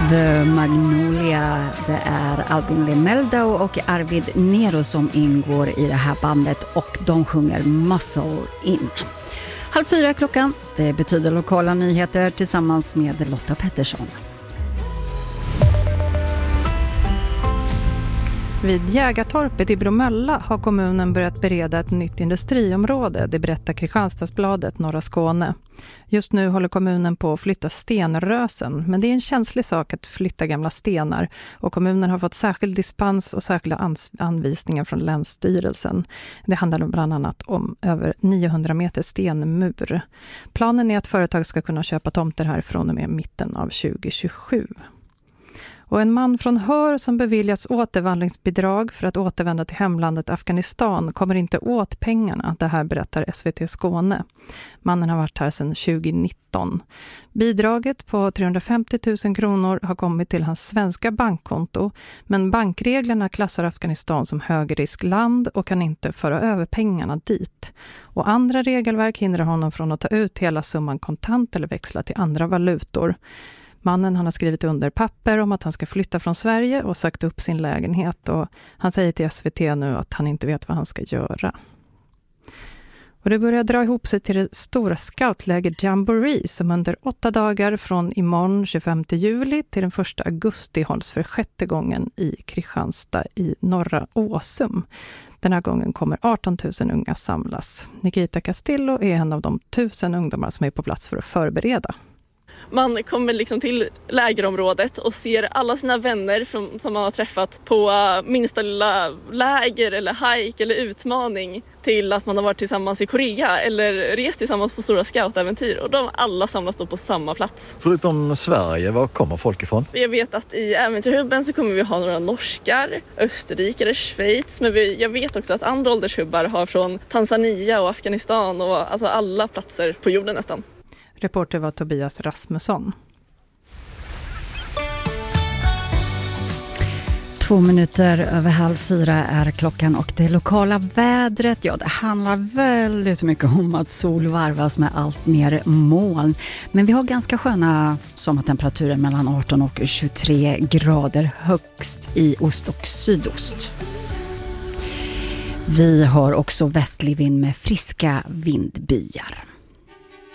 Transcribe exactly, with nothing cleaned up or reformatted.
The Magnolia, det är Albin Lemeldau och Arvid Nero som ingår i det här bandet och de sjunger Muscle In. Halv fyra klockan, det betyder lokala nyheter tillsammans med Lotta Pettersson. Vid Jägartorpet i Bromölla har kommunen börjat bereda ett nytt industriområde, det berättar Kristianstadsbladet Norra Skåne. Just nu håller kommunen på att flytta stenrösen, men det är en känslig sak att flytta gamla stenar och kommunen har fått särskild dispens och särskilda anvisningar från Länsstyrelsen. Det handlar bland annat om över niohundra meter stenmur. Planen är att företag ska kunna köpa tomter här från och med mitten av tjugo tjugosju. Och en man från Hör som beviljats återvandringsbidrag för att återvända till hemlandet Afghanistan kommer inte åt pengarna, det här berättar S V T Skåne. Mannen har varit här sedan tjugo nitton. Bidraget på trehundrafemtio tusen kronor har kommit till hans svenska bankkonto, men bankreglerna klassar Afghanistan som högriskland och kan inte föra över pengarna dit. Och andra regelverk hindrar honom från att ta ut hela summan kontant eller växla till andra valutor. Mannen han har skrivit under papper om att han ska flytta från Sverige och sagt upp sin lägenhet och han säger till S V T nu att han inte vet vad han ska göra. Och det börjar dra ihop sig till det stora scoutläger Jamboree som under åtta dagar från imorgon tjugofemte juli till den första augusti hålls för sjätte gången i Kristianstad i norra Åsum. Den här gången kommer arton tusen unga samlas. Nikita Castillo är en av de tusen ungdomar som är på plats för att förbereda. Man kommer liksom till lägerområdet och ser alla sina vänner från, som man har träffat på uh, minsta lilla läger eller hike eller utmaning till att man har varit tillsammans i Korea eller rest tillsammans på stora scoutäventyr och de alla samlas då på samma plats. Förutom Sverige, var kommer folk ifrån? Jag vet att i äventyrhubben så kommer vi ha några norskar, österrikare, Schweiz, men vi, jag vet också att andra åldershubbar har från Tanzania och Afghanistan och alltså alla platser på jorden nästan. Reporter var Tobias Rasmusson. Två minuter över halv fyra är klockan och det lokala vädret, ja det handlar väldigt mycket om att sol varvas med allt mer moln. Men vi har ganska sköna sommartemperaturer mellan arton och tjugotre grader högst i ost och sydost. Vi har också västlig vind med friska vindbyar.